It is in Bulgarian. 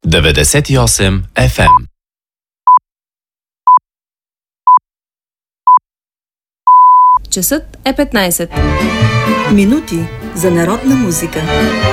98 FM. Часът е 15 минути за народна музика.